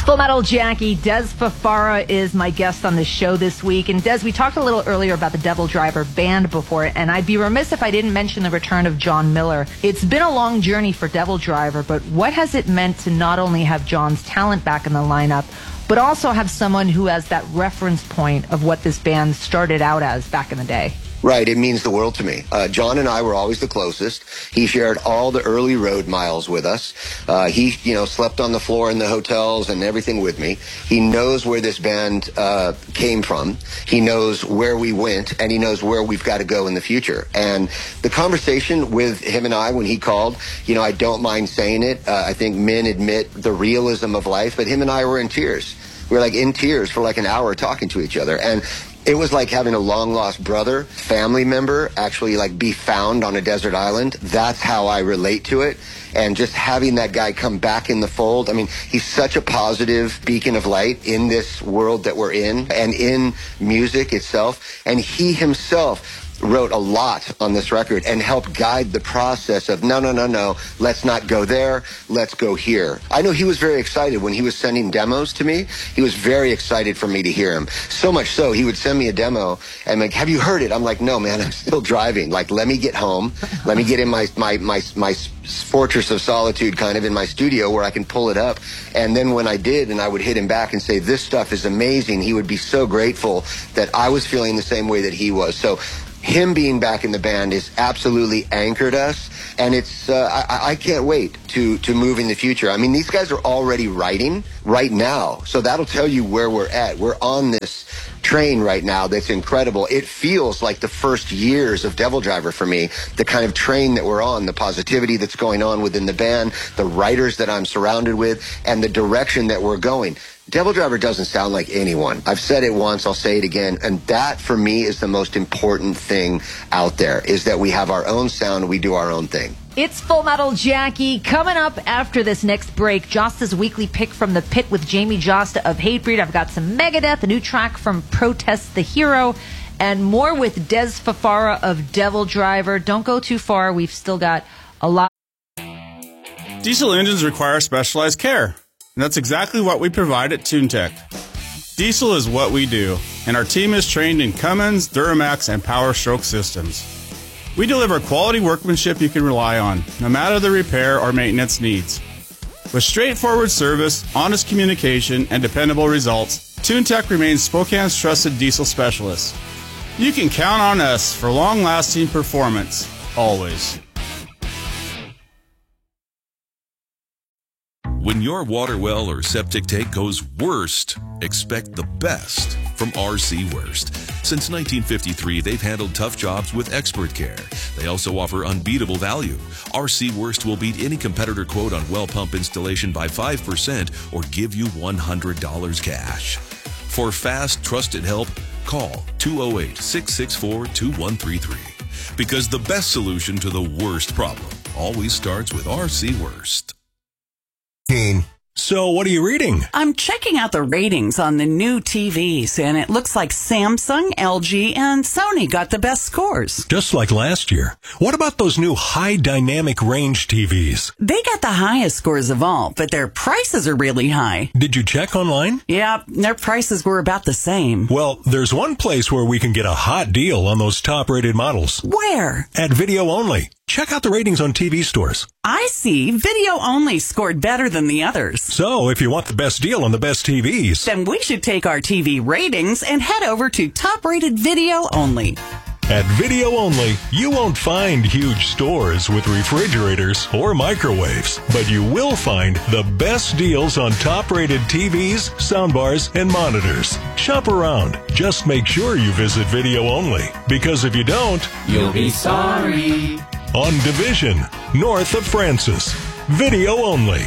Full Metal Jackie, Des Fafara is my guest on the show this week. And Des, we talked a little earlier about the Devil Driver band before, and I'd be remiss if I didn't mention the return of John Miller. It's been a long journey for Devil Driver, but what has it meant to not only have John's talent back in the lineup, but also have someone who has that reference point of what this band started out as back in the day? Right, it means the world to me. John and I were always the closest. He shared all the early road miles with us. He, slept on the floor in the hotels and everything with me. He knows where this band came from. He knows where we went, and he knows where we've got to go in the future. And the conversation with him and I when he called, I don't mind saying it. I think men admit the realism of life, but him and I were in tears. We were in tears for an hour talking to each other. And it was like having a long-lost brother, family member, actually be found on a desert island. That's how I relate to it. And just having that guy come back in the fold. I mean, he's such a positive beacon of light in this world that we're in and in music itself. And he himself wrote a lot on this record and helped guide the process of no, let's not go there, let's go here. I know he was very excited when he was sending demos to me. He was very excited for me to hear him. So much so, he would send me a demo and have you heard it? I'm like, no, man, I'm still driving. Let me get home. Let me get in my fortress of solitude kind of in my studio where I can pull it up. And then when I did, and I would hit him back and say, this stuff is amazing, he would be so grateful that I was feeling the same way that he was. So him being back in the band is absolutely anchored us, and it's I can't wait to move in the future. I mean, these guys are already writing right now, so that'll tell you where we're at. We're on this train right now that's incredible. It feels like the first years of Devil Driver for me, the kind of train that we're on, the positivity that's going on within the band, the writers that I'm surrounded with, and the direction that we're going. Devil Driver doesn't sound like anyone. I've said it once, I'll say it again, and that for me is the most important thing out there, is that we have our own sound, we do our own thing. It's Full Metal Jackie. Coming up after this next break, Josta's weekly pick from the pit with Jamie Josta of Hatebreed. I've got some Megadeth, a new track from Protest the Hero, and more with Des Fafara of Devil Driver. Don't go too far. We've still got a lot. Diesel engines require specialized care, and that's exactly what we provide at TuneTech. Diesel is what we do, and our team is trained in Cummins, Duramax, and Power Stroke systems. We deliver quality workmanship you can rely on, no matter the repair or maintenance needs. With straightforward service, honest communication, and dependable results, TuneTech remains Spokane's trusted diesel specialist. You can count on us for long-lasting performance, always. When your water well or septic tank goes worst, expect the best from RC Worst. Since 1953, they've handled tough jobs with expert care. They also offer unbeatable value. RC Worst will beat any competitor quote on well pump installation by 5% or give you $100 cash. For fast, trusted help, call 208-664-2133. Because the best solution to the worst problem always starts with RC Worst. So what are you reading? I'm checking out the ratings on the new TVs, and it looks like Samsung, LG, and Sony got the best scores. Just like last year. What about those new high dynamic range TVs? They got the highest scores of all, but their prices are really high. Did you check online? Yeah, their prices were about the same. Well, there's one place where we can get a hot deal on those top-rated models. Where? At Video Only. Check out the ratings on TV stores. I see. Video Only scored better than the others. So, if you want the best deal on the best TVs, then we should take our TV ratings and head over to top-rated Video Only. At Video Only, you won't find huge stores with refrigerators or microwaves, but you will find the best deals on top-rated TVs, soundbars, and monitors. Shop around. Just make sure you visit Video Only, because if you don't, you'll be sorry. On Division, north of Francis. Video Only.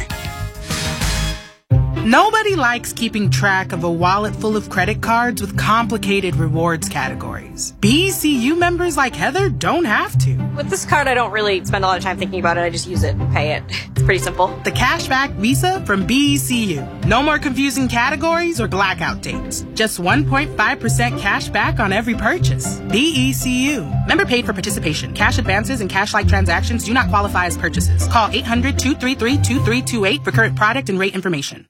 Nobody likes keeping track of a wallet full of credit cards with complicated rewards categories. BECU members like Heather don't have to. With this card, I don't really spend a lot of time thinking about it. I just use it and pay it. It's pretty simple. The Cashback Visa from BECU. No more confusing categories or blackout dates. Just 1.5% cash back on every purchase. BECU. Member paid for participation. Cash advances and cash-like transactions do not qualify as purchases. Call 800-233-2328 for current product and rate information.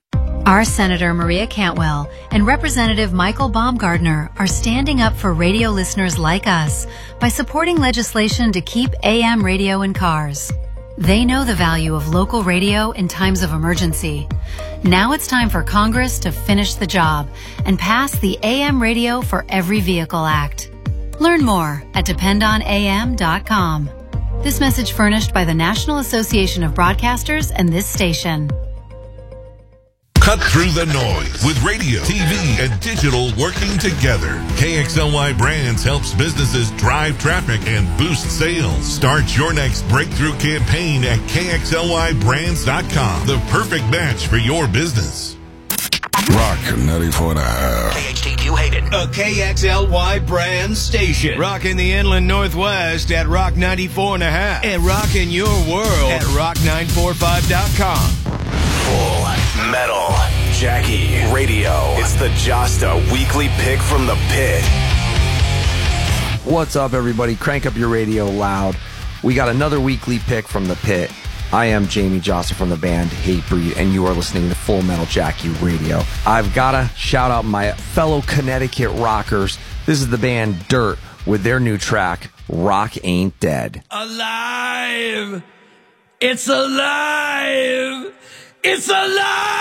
Our Senator Maria Cantwell and Representative Michael Baumgardner are standing up for radio listeners like us by supporting legislation to keep AM radio in cars. They know the value of local radio in times of emergency. Now it's time for Congress to finish the job and pass the AM Radio for Every Vehicle Act. Learn more at dependonam.com. This message furnished by the National Association of Broadcasters and this station. Cut through the noise with radio, TV, and digital working together. KXLY Brands helps businesses drive traffic and boost sales. Start your next breakthrough campaign at KXLYBrands.com. The perfect match for your business. Rock 94.5. KHTQ Hayden. A KXLY brand station. Rocking the Inland Northwest at Rock 94.5. And rocking your world at Rock945.com. Full Metal Jackie Radio. It's the Josta Weekly Pick from the Pit. What's up, everybody? Crank up your radio loud. We got another weekly pick from the pit. I am Jamie Josta from the band Hatebreed, and you are listening to Full Metal Jackie Radio. I've got to shout out my fellow Connecticut rockers. This is the band Dirt with their new track, Rock Ain't Dead. Alive! It's alive! It's alive!